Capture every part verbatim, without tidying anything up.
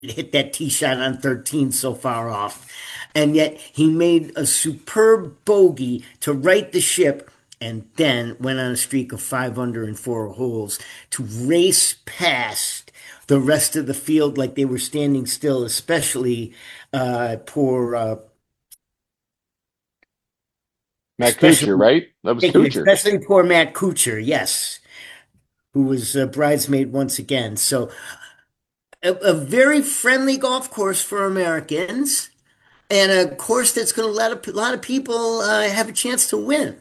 hit that tee shot on thirteen so far off. And yet he made a superb bogey to right the ship and then went on a streak of five under in four holes to race past the rest of the field like they were standing still, especially uh, poor, uh, Matt Kuchar, especially, right? That was thank you, Kuchar. especially poor Matt Kuchar, yes, who was a bridesmaid once again. So a, a very friendly golf course for Americans and a course that's going to let a lot of people uh, have a chance to win.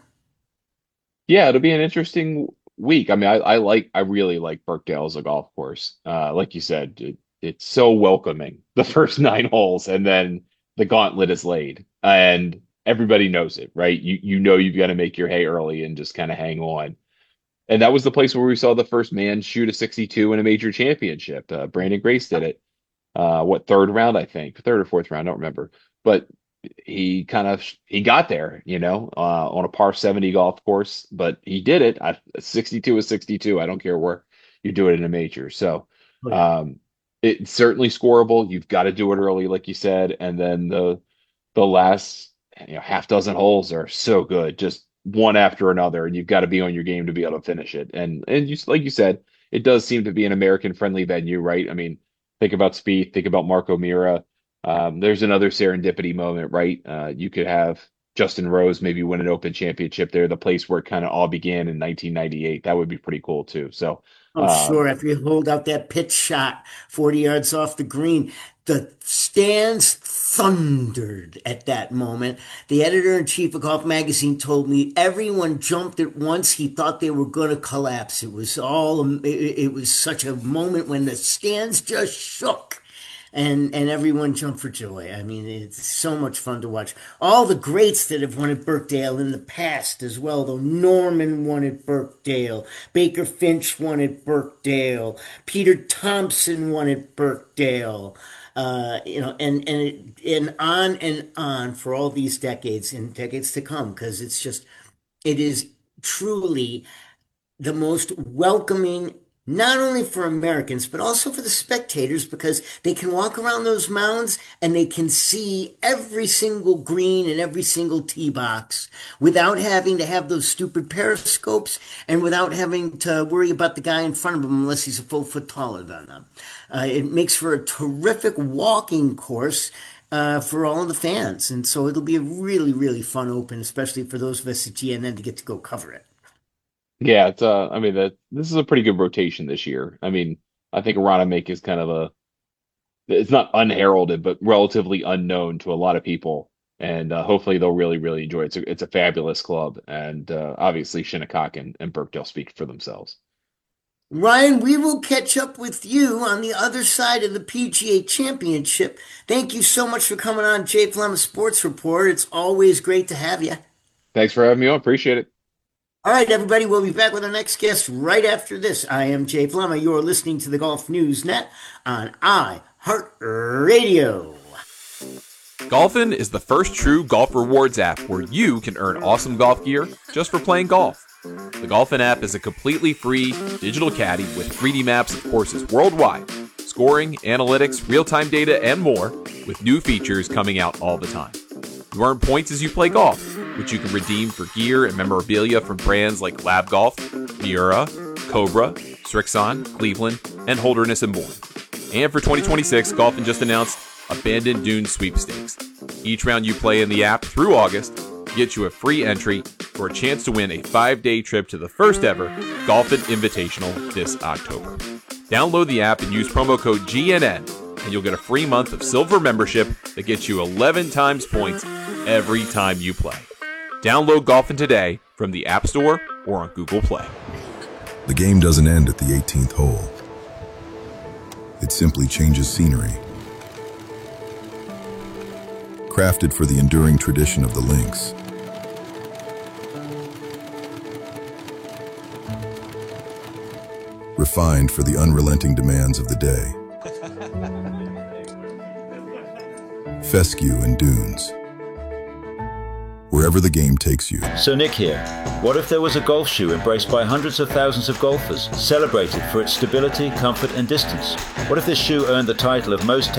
Yeah, it'll be an interesting week. I mean, I, I like, I really like Birkdale as a golf course. Uh, like you said, it, it's so welcoming. The first nine holes, and then the gauntlet is laid, and everybody knows it, right? You you know you've got to make your hay early and just kind of hang on. And that was the place where we saw the first man shoot a sixty-two in a major championship. Uh, Brandon Grace did it. Uh, what third round, I think, third or fourth round, I don't remember. But he kind of he got there, you know, uh, on a par seventy golf course, but he did it. I, sixty-two is sixty-two. I don't care where you do it in a major. So Oh yeah. um, it's certainly scoreable. You've got to do it early, like you said, and then the the last you know half dozen holes are so good, just one after another, and you've got to be on your game to be able to finish it. And and you, like you said, it does seem to be an American friendly venue, right? I mean, think about Spieth, think about Marco Mira. Um, there's another serendipity moment, right? Uh, you could have Justin Rose maybe win an Open Championship there, the place where it kind of all began in nineteen ninety-eight. That would be pretty cool too. So, Oh, um, sure. After you hold out that pitch shot forty yards off the green, the stands thundered at that moment. The editor in chief of Golf Magazine told me everyone jumped at once. He thought they were going to collapse. It was all, it, it was such a moment when the stands just shook. and and everyone jumped for joy. I mean, it's so much fun to watch. All the greats that have won at Birkdale in the past as well, though. Norman won at Birkdale, Baker Finch won at Birkdale, Peter Thompson won at Birkdale. Uh, you know, and and it, and on and on for all these decades and decades to come, because it's just it is truly the most welcoming, not only for Americans, but also for the spectators, because they can walk around those mounds and they can see every single green and every single tee box without having to have those stupid periscopes and without having to worry about the guy in front of them unless he's a full foot taller than them. Uh, it makes for a terrific walking course. Uh, for all of the fans. And so it'll be a really, really fun open, especially for those of us at G N N to get to go cover it. yeah, it's uh, I mean that this is a pretty good rotation this year. I mean, I think Aronimink is kind of a it's not unheralded, but relatively unknown to a lot of people. And uh, hopefully they'll really, really enjoy it. It's a, it's a fabulous club. And uh, obviously Shinnecock and, and Birkdale speak for themselves. Ryan, we will catch up with you on the other side of the P G A Championship. Thank you so much for coming on Jay Flem Sports Report. It's always great to have you. Thanks for having me on. Appreciate it. All right, everybody, we'll be back with our next guest right after this. I am Jay Flema. You're listening to the Golf News Net on iHeartRadio. Golfin is the first true golf rewards app where you can earn awesome golf gear just for playing golf. The Golfin app is a completely free digital caddy with three D maps of courses worldwide, scoring, analytics, real-time data, and more, with new features coming out all the time. You earn points as you play golf, which you can redeem for gear and memorabilia from brands like Lab Golf, Miura, Cobra, Strixon, Cleveland, and Holderness and Bourne. And for twenty twenty-six, Golfin just announced Abandoned Dunes Sweepstakes. Each round you play in the app through August gets you a free entry for a chance to win a five-day trip to the first ever Golfin Invitational this October. Download the app and use promo code G N N, and you'll get a free month of silver membership that gets you eleven times points every time you play. Download Golfin today from the App Store or on Google Play. The game doesn't end at the eighteenth hole. It simply changes scenery. Crafted for the enduring tradition of the links. Refined for the unrelenting demands of the day. Fescue and dunes, wherever the game takes you. So Nick here. What if there was a golf shoe embraced by hundreds of thousands of golfers, celebrated for its stability, comfort and distance? What if this shoe earned the title of most